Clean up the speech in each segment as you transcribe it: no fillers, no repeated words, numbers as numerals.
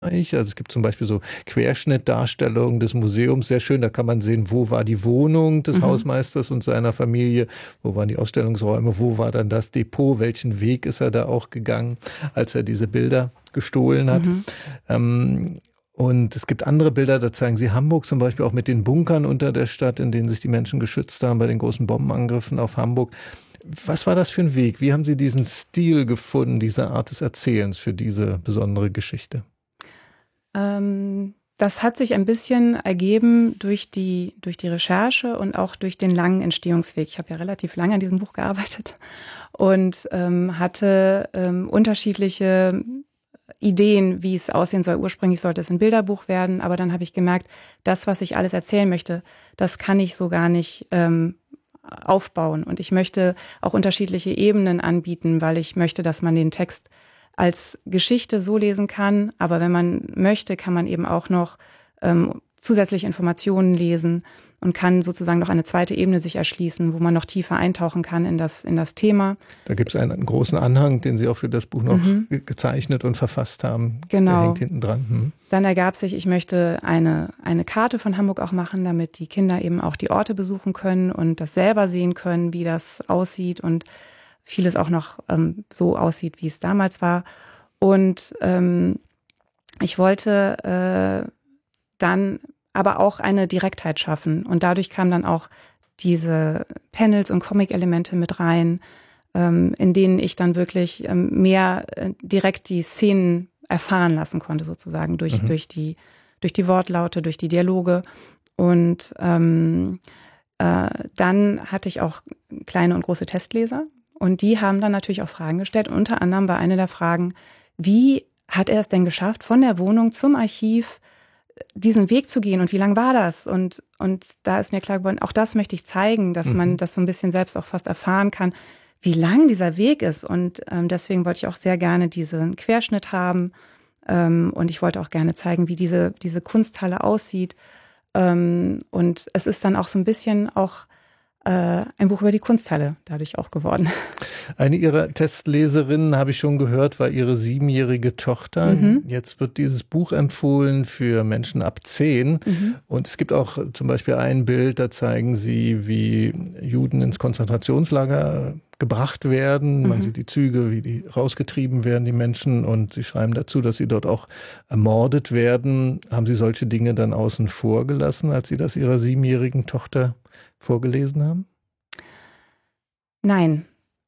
Also es gibt zum Beispiel so Querschnittdarstellungen des Museums, sehr schön, da kann man sehen, wo war die Wohnung des Hausmeisters und seiner Familie, wo waren die Ausstellungsräume, wo war dann das Depot, welchen Weg ist er da auch gegangen, als er diese Bilder gestohlen hat. Und es gibt andere Bilder, da zeigen sie Hamburg zum Beispiel auch mit den Bunkern unter der Stadt, in denen sich die Menschen geschützt haben bei den großen Bombenangriffen auf Hamburg. Was war das für ein Weg? Wie haben Sie diesen Stil gefunden, diese Art des Erzählens für diese besondere Geschichte? Das hat sich ein bisschen ergeben durch die Recherche und auch durch den langen Entstehungsweg. Ich habe ja relativ lange an diesem Buch gearbeitet und hatte unterschiedliche Ideen, wie es aussehen soll. Ursprünglich sollte es ein Bilderbuch werden, aber dann habe ich gemerkt, das, was ich alles erzählen möchte, das kann ich so gar nicht aufbauen. Und ich möchte auch unterschiedliche Ebenen anbieten, weil ich möchte, dass man den Text als Geschichte so lesen kann, aber wenn man möchte, kann man eben auch noch zusätzliche Informationen lesen und kann sozusagen noch eine zweite Ebene sich erschließen, wo man noch tiefer eintauchen kann in das Thema. Da gibt es einen großen Anhang, den Sie auch für das Buch noch gezeichnet und verfasst haben. Genau. Der hängt hinten dran. Dann ergab sich, ich möchte eine Karte von Hamburg auch machen, damit die Kinder eben auch die Orte besuchen können und das selber sehen können, wie das aussieht und vieles auch noch so aussieht, wie es damals war. Und ich wollte dann aber auch eine Direktheit schaffen. Und dadurch kamen dann auch diese Panels und Comic-Elemente mit rein, in denen ich dann wirklich mehr direkt die Szenen erfahren lassen konnte, sozusagen, durch die Wortlaute, durch die Dialoge. Und dann hatte ich auch kleine und große Testleser. Und die haben dann natürlich auch Fragen gestellt. Unter anderem war eine der Fragen, wie hat er es denn geschafft, von der Wohnung zum Archiv diesen Weg zu gehen und wie lang war das? Und da ist mir klar geworden, auch das möchte ich zeigen, dass man das so ein bisschen selbst auch fast erfahren kann, wie lang dieser Weg ist. Und deswegen wollte ich auch sehr gerne diesen Querschnitt haben. Und ich wollte auch gerne zeigen, wie diese Kunsthalle aussieht. Und es ist dann auch so ein bisschen auch ein Buch über die Kunsthalle dadurch auch geworden. Eine Ihrer Testleserinnen, habe ich schon gehört, war Ihre 7-jährige Tochter. Jetzt wird dieses Buch empfohlen für Menschen ab 10. Und es gibt auch zum Beispiel ein Bild, da zeigen Sie, wie Juden ins Konzentrationslager gebracht werden. Man sieht die Züge, wie die rausgetrieben werden, die Menschen. Und Sie schreiben dazu, dass sie dort auch ermordet werden. Haben Sie solche Dinge dann außen vor gelassen, als Sie das Ihrer 7-jährigen Tochter vorgelesen haben? Nein.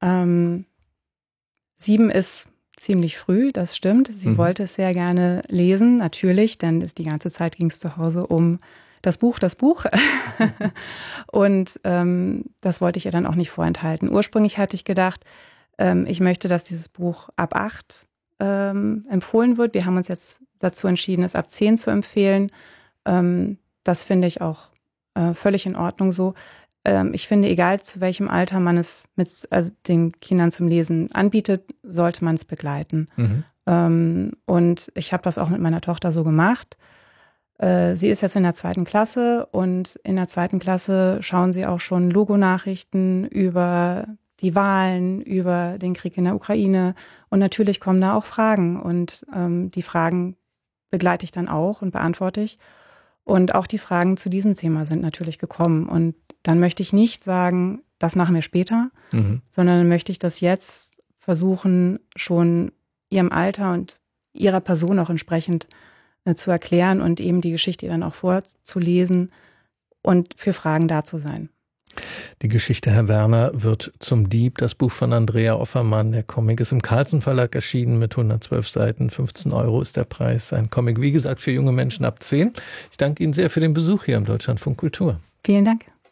7 ist ziemlich früh, das stimmt. Sie wollte es sehr gerne lesen, natürlich, denn die ganze Zeit ging es zu Hause um das Buch. Und das wollte ich ihr dann auch nicht vorenthalten. Ursprünglich hatte ich gedacht, ich möchte, dass dieses Buch ab 8 empfohlen wird. Wir haben uns jetzt dazu entschieden, es ab 10 zu empfehlen. Das finde ich auch völlig in Ordnung so. Ich finde, egal zu welchem Alter man es mit den Kindern zum Lesen anbietet, sollte man es begleiten. Und ich habe das auch mit meiner Tochter so gemacht. Sie ist jetzt in der 2. Klasse und in der 2. Klasse schauen sie auch schon Logonachrichten über die Wahlen, über den Krieg in der Ukraine. Und natürlich kommen da auch Fragen. Und die Fragen begleite ich dann auch und beantworte ich. Und auch die Fragen zu diesem Thema sind natürlich gekommen. Und dann möchte ich nicht sagen, das machen wir später, sondern dann möchte ich das jetzt versuchen, schon ihrem Alter und ihrer Person auch entsprechend zu erklären und eben die Geschichte dann auch vorzulesen und für Fragen da zu sein. Die Geschichte Herr Werner wird zum Dieb, das Buch von Andrea Offermann. Der Comic ist im Carlsen Verlag erschienen mit 112 Seiten. 15 € ist der Preis. Ein Comic, wie gesagt, für junge Menschen ab 10. Ich danke Ihnen sehr für den Besuch hier im Deutschlandfunk Kultur. Vielen Dank.